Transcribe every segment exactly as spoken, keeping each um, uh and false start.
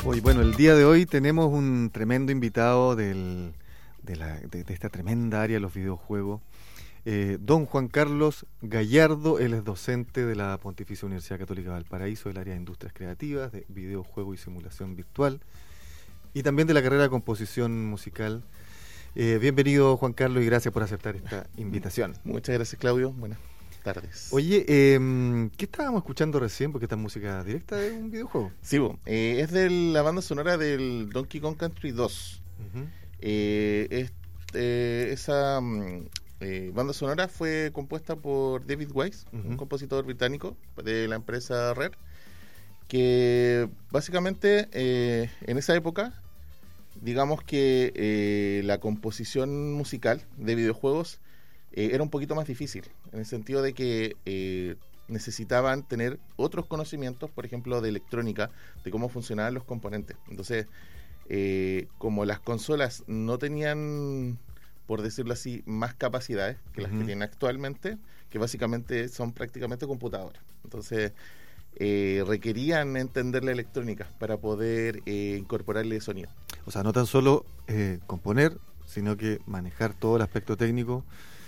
Hoy, bueno, el día de hoy tenemos un tremendo invitado del, de, la, de, de esta tremenda área de los videojuegos, eh, don Juan Carlos Gallardo. Él es docente de la Pontificia Universidad Católica de Valparaíso, del área de Industrias Creativas, de videojuego y simulación virtual, y también de la carrera de composición musical. Eh, bienvenido, Juan Carlos, y gracias por aceptar esta invitación. Muchas gracias, Claudio. Buenas tardes. Oye, eh, ¿qué estábamos escuchando recién? Porque esta es música directa de un videojuego. Sí, bo, eh, es de la banda sonora del Donkey Kong Country dos. Uh-huh. eh, es, eh, esa eh, banda sonora fue compuesta por David Wise, uh-huh. un compositor británico de la empresa Rare, que básicamente eh, en esa época, digamos que eh, la composición musical de videojuegos eh, era un poquito más difícil, en el sentido de que eh, necesitaban tener otros conocimientos, por ejemplo, de electrónica, de cómo funcionaban los componentes. Entonces, eh, como las consolas no tenían, por decirlo así, más capacidades que las uh-huh. que tienen actualmente, que básicamente son prácticamente computadoras. Entonces, eh, requerían entender la electrónica para poder eh, incorporarle sonido. O sea, no tan solo eh, componer, sino que manejar todo el aspecto técnico,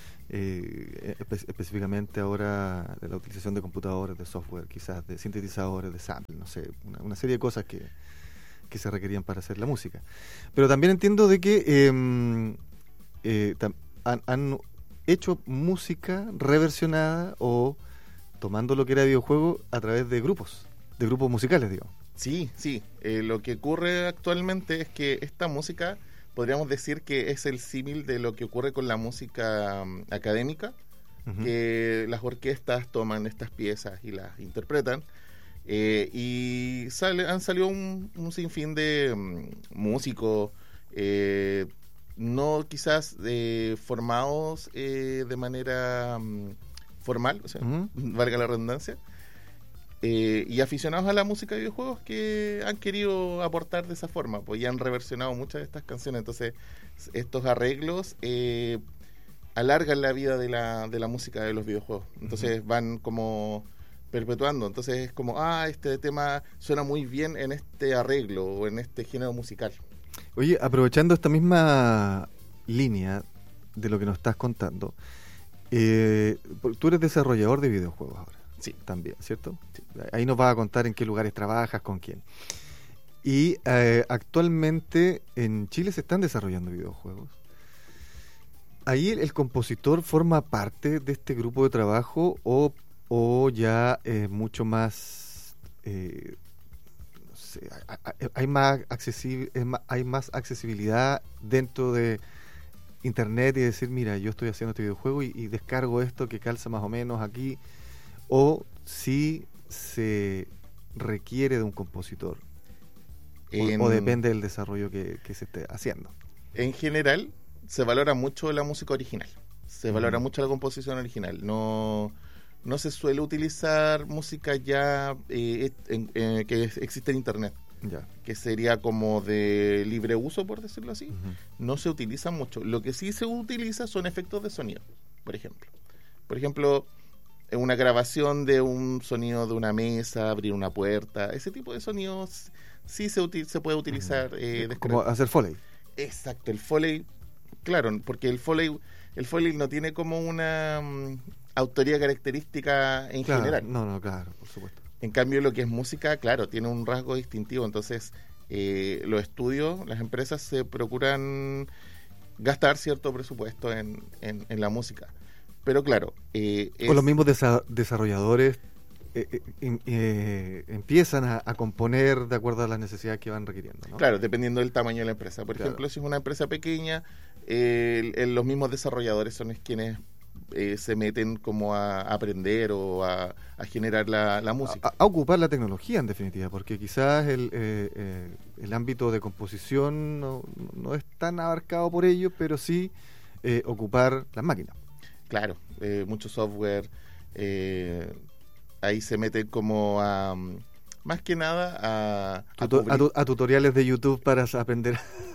eh, espe- específicamente ahora de la utilización de computadores, de software, quizás de sintetizadores, de sample, no sé, una, una serie de cosas que, que se requerían para hacer la música. Pero también entiendo de que eh, eh, tam- han, han hecho música reversionada o tomando lo que era videojuego a través de grupos, de grupos musicales, digamos. Sí, sí. Eh, lo que ocurre actualmente es que esta música, podríamos decir que es el símil de lo que ocurre con la música um, académica, uh-huh. que las orquestas toman estas piezas y las interpretan, eh, y sale, han salido un, un sinfín de um, músicos, eh, no quizás eh, formados eh, de manera um, formal, o sea, uh-huh. valga la redundancia, Eh, y aficionados a la música de videojuegos que han querido aportar de esa forma, pues ya han reversionado muchas de estas canciones. Entonces estos arreglos eh, alargan la vida de la, de la música de los videojuegos, entonces uh-huh. van como perpetuando. Entonces es como, ah, este tema suena muy bien en este arreglo o en este género musical. Oye, aprovechando esta misma línea de lo que nos estás contando, eh, tú eres desarrollador de videojuegos ahora. Sí. También, ¿cierto? Sí. Ahí nos vas a contar en qué lugares trabajas, con quién. Y eh, actualmente en Chile se están desarrollando videojuegos. ¿Ahí el, el compositor forma parte de este grupo de trabajo o, o ya es mucho más... Eh, no sé, hay, hay, más accesibil, hay más accesibilidad dentro de internet y decir, mira, yo estoy haciendo este videojuego y, y descargo esto que calza más o menos aquí? ¿O si se requiere de un compositor? En, o, ¿O depende del desarrollo que, que se esté haciendo? En general, se valora mucho la música original. Se uh-huh. valora mucho la composición original. No, no se suele utilizar música ya eh, en, eh, que existe en Internet. Ya. Que sería como de libre uso, por decirlo así. Uh-huh. No se utiliza mucho. Lo que sí se utiliza son efectos de sonido, por ejemplo. Por ejemplo... una grabación de un sonido de una mesa, abrir una puerta, ese tipo de sonidos sí se, util- se puede utilizar. Uh-huh. Eh, como hacer Foley. Exacto, el Foley, claro, porque el Foley, el Foley no tiene como una um, autoría característica en claro, general. No, no, claro, por supuesto. En cambio, lo que es música, claro, tiene un rasgo distintivo. Entonces, eh, los estudios, las empresas se procuran gastar cierto presupuesto en, en, en la música. Pero claro... Eh, es... O los mismos desa- desarrolladores eh, eh, eh, empiezan a, a componer de acuerdo a las necesidades que van requiriendo, ¿no? Claro, dependiendo del tamaño de la empresa. Por claro. ejemplo, si es una empresa pequeña, eh, el, el, los mismos desarrolladores son quienes eh, se meten como a, a aprender o a, a generar la, la música. A, a ocupar la tecnología, en definitiva, porque quizás el, eh, eh, el ámbito de composición no, no es tan abarcado por ellos, pero sí eh, ocupar las máquinas. Claro, eh, mucho software, eh, ahí se mete como a, más que nada a... Tuto- a, tu- a tutoriales de YouTube para aprender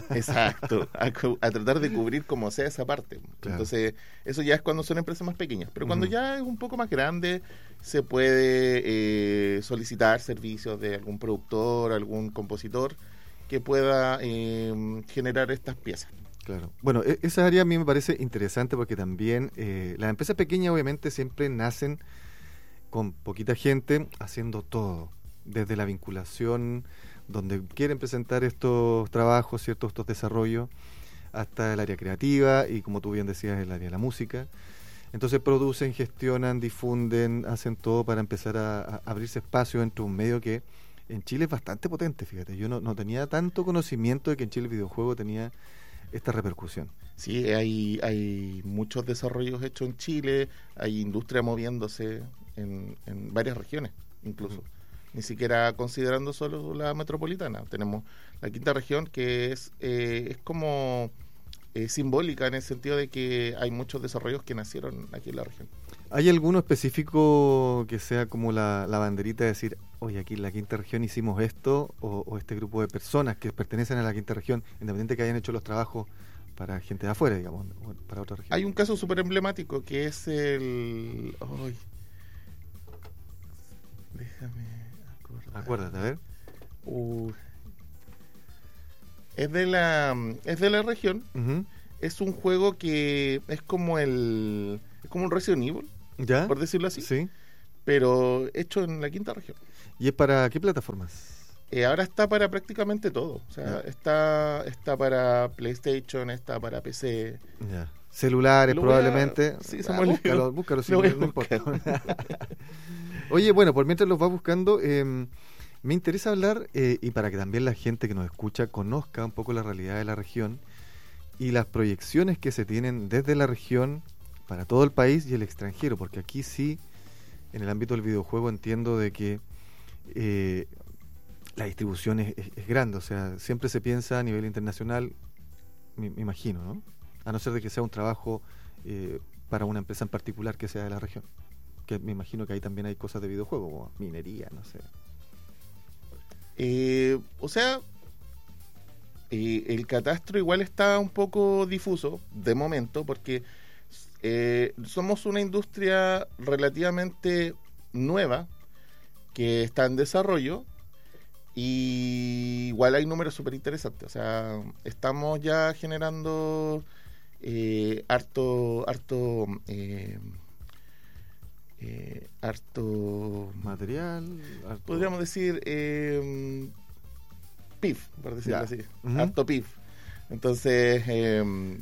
Exacto, a, a tratar de cubrir como sea esa parte. Claro. Entonces, eso ya es cuando son empresas más pequeñas. Pero cuando uh-huh. ya es un poco más grande, se puede eh, solicitar servicios de algún productor, algún compositor que pueda eh, generar estas piezas. Claro. Bueno, esa área a mí me parece interesante porque también eh, las empresas pequeñas obviamente siempre nacen con poquita gente haciendo todo, desde la vinculación, donde quieren presentar estos trabajos, ciertos estos desarrollos, hasta el área creativa y, como tú bien decías, el área de la música. Entonces producen, gestionan, difunden, hacen todo para empezar a, a abrirse espacio dentro de un medio que en Chile es bastante potente, fíjate. Yo no, no tenía tanto conocimiento de que en Chile el videojuego tenía esta repercusión. Sí, hay, hay muchos desarrollos hechos en Chile, hay industria moviéndose en, en varias regiones, incluso. Uh-huh. Ni siquiera considerando solo la metropolitana. Tenemos la quinta región que es, eh, es como eh, simbólica en el sentido de que hay muchos desarrollos que nacieron aquí en la región. ¿Hay alguno específico que sea como la, la banderita de decir, oye, aquí en la quinta región hicimos esto, o, o este grupo de personas que pertenecen a la quinta región, independiente que hayan hecho los trabajos para gente de afuera, digamos, para otra región? Hay un caso súper emblemático que es el... Oh, déjame acordar. Acuérdate, a ver. Uh, es de la es de la región. Uh-huh. Es un juego que es como el es como un Resident Evil, ¿ya? Por decirlo así. Sí. Pero hecho en la quinta región. ¿Y es para qué plataformas? Eh, ahora está para prácticamente todo. O sea, ya. está está para PlayStation, está para P C. Ya. Celulares Lo probablemente. A... Sí, ah, búscalo, búscalo, sí, no, no importa. Oye, bueno, por mientras los vas buscando, eh, me interesa hablar, eh, y para que también la gente que nos escucha conozca un poco la realidad de la región y las proyecciones que se tienen desde la región para todo el país y el extranjero, porque aquí sí, en el ámbito del videojuego entiendo de que eh, la distribución es, es, es grande, o sea, siempre se piensa a nivel internacional, me, me imagino, ¿no? A no ser de que sea un trabajo eh, para una empresa en particular que sea de la región. Que me imagino que ahí también hay cosas de videojuegos, como minería, no sé. Eh, o sea, eh, el catastro igual está un poco difuso de momento, porque eh, somos una industria relativamente nueva que está en desarrollo y igual hay números súper interesantes. O sea, estamos ya generando eh, harto, harto... Eh, Eh, harto material, harto... podríamos decir eh, P I F, por decirlo ya. así, uh-huh. harto P I F. Entonces eh,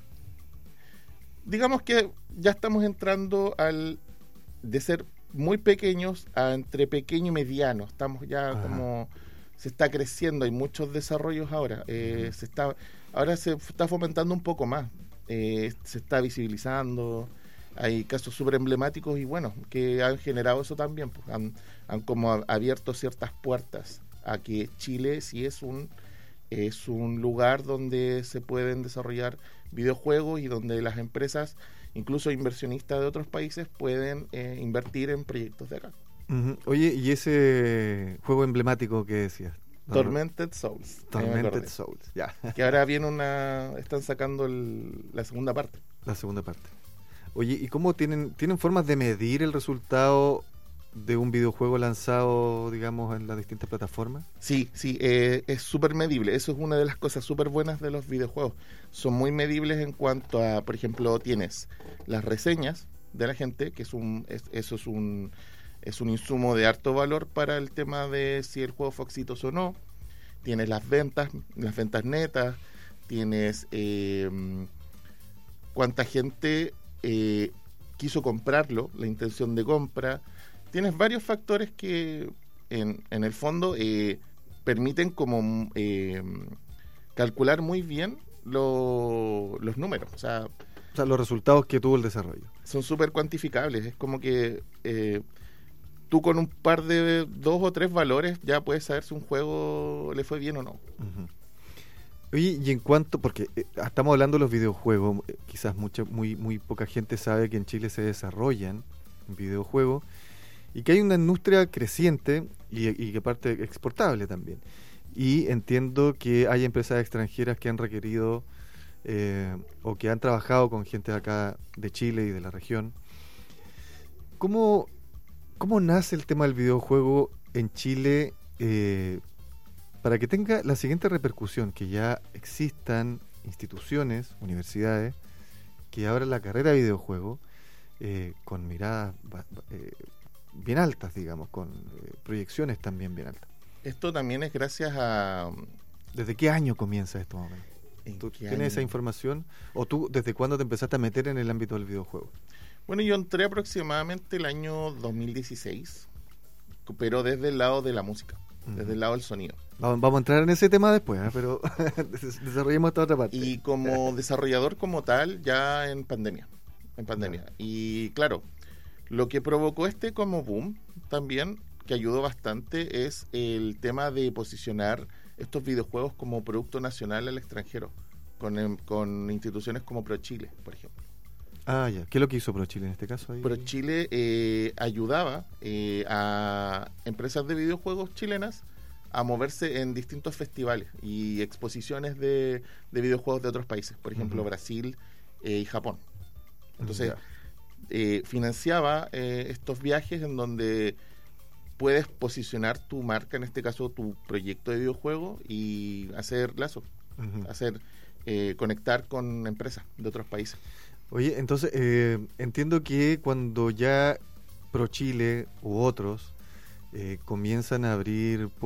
digamos que ya estamos entrando al de ser muy pequeños a entre pequeño y mediano. Estamos ya Ajá. como se está creciendo, hay muchos desarrollos ahora. Eh, uh-huh. se está ahora se está fomentando un poco más, eh, se está visibilizando. Hay casos súper emblemáticos y bueno, que han generado eso también, pues, han, han como abierto ciertas puertas a que Chile sí es un es un lugar donde se pueden desarrollar videojuegos y donde las empresas, incluso inversionistas de otros países, pueden eh, invertir en proyectos de acá. Uh-huh. Oye, ¿y ese juego emblemático que decías? Tormented Souls. Tormented Souls, ya. Que ahora viene una... están sacando el, la segunda parte. La segunda parte. Oye, ¿y cómo tienen tienen formas de medir el resultado de un videojuego lanzado, digamos, en las distintas plataformas? Sí, sí, eh, es súper medible. Eso es una de las cosas súper buenas de los videojuegos. Son muy medibles en cuanto a, por ejemplo, tienes las reseñas de la gente, que es un es, eso es un es un insumo de harto valor para el tema de si el juego fue exitoso o no. Tienes las ventas, las ventas netas, tienes eh, cuánta gente eh, quiso comprarlo, la intención de compra. Tienes varios factores que en, en el fondo eh, permiten como eh, calcular muy bien lo, los números. O sea, o sea, los resultados que tuvo el desarrollo. Son súper cuantificables. Es como que eh, tú con un par de dos o tres valores ya puedes saber si un juego le fue bien o no. Uh-huh. Oye, y en cuanto, porque eh, estamos hablando de los videojuegos, eh, quizás mucha, muy, muy poca gente sabe que en Chile se desarrollan videojuegos y que hay una industria creciente y, y que parte exportable también. y entiendo que hay empresas extranjeras que han requerido eh, o que han trabajado con gente de acá de Chile y de la región. ¿Cómo, cómo nace el tema del videojuego en Chile eh, para que tenga la siguiente repercusión, que ya existan instituciones, universidades, que abran la carrera de videojuego eh, con miradas eh, bien altas, digamos, con eh, proyecciones también bien altas? Esto también es gracias a... ¿Desde qué año comienza esto, más o menos? ¿Tú tienes año? esa información? ¿O tú desde cuándo te empezaste a meter en el ámbito del videojuego? Bueno, yo entré aproximadamente el año dos mil dieciséis, pero desde el lado de la música, uh-huh. desde el lado del sonido. Vamos, vamos a entrar en ese tema después, ¿eh? Pero desarrollemos esta otra parte. Y como desarrollador como tal, ya en pandemia. En pandemia. Uh-huh. Y claro, lo que provocó este como boom también, que ayudó bastante, es el tema de posicionar estos videojuegos como producto nacional al extranjero, con, con instituciones como ProChile, por ejemplo. Ah, ya. ¿Qué es lo que hizo ProChile en este caso? Ahí? ProChile eh, ayudaba eh, a empresas de videojuegos chilenas a moverse en distintos festivales y exposiciones de, de videojuegos de otros países, por ejemplo, uh-huh. Brasil eh, y Japón. Entonces, uh-huh. eh, financiaba eh, estos viajes en donde puedes posicionar tu marca, en este caso tu proyecto de videojuego, y hacer lazos, uh-huh. hacer eh, conectar con empresas de otros países. Oye, entonces eh, entiendo que cuando ya ProChile u otros eh, comienzan a abrir